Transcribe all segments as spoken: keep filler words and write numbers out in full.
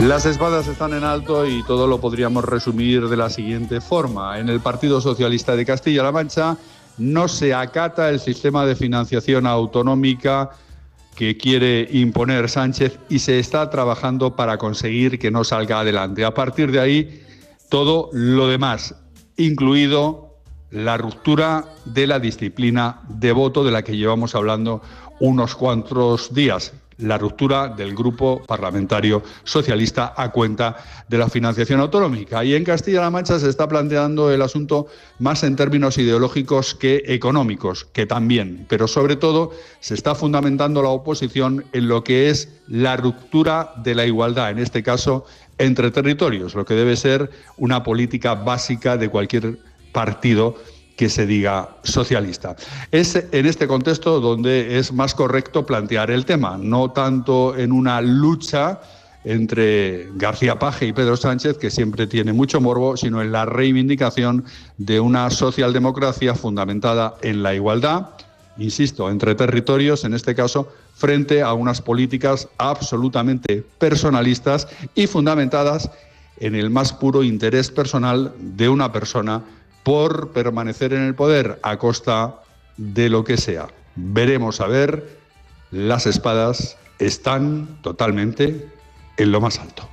Las espadas están en alto y todo lo podríamos resumir de la siguiente forma. En el Partido Socialista de Castilla-La Mancha no se acata el sistema de financiación autonómica que quiere imponer Sánchez y se está trabajando para conseguir que no salga adelante. A partir de ahí, todo lo demás, incluido la ruptura de la disciplina de voto de la que llevamos hablando unos cuantos días. La ruptura del grupo parlamentario socialista a cuenta de la financiación autonómica. Y en Castilla-La Mancha se está planteando el asunto más en términos ideológicos que económicos, que también, pero sobre todo se está fundamentando la oposición en lo que es la ruptura de la igualdad, en este caso entre territorios, lo que debe ser una política básica de cualquier partido que se diga socialista. Es en este contexto donde es más correcto plantear el tema, no tanto en una lucha entre García Paje y Pedro Sánchez, que siempre tiene mucho morbo, sino en la reivindicación de una socialdemocracia fundamentada en la igualdad, insisto, entre territorios, en este caso, frente a unas políticas absolutamente personalistas y fundamentadas en el más puro interés personal de una persona por permanecer en el poder a costa de lo que sea. Veremos a ver, las espadas están totalmente en lo más alto.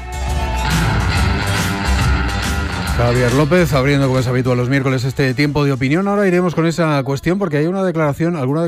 Javier López, abriendo como es habitual los miércoles este tiempo de opinión. Ahora iremos con esa cuestión porque hay una declaración, alguna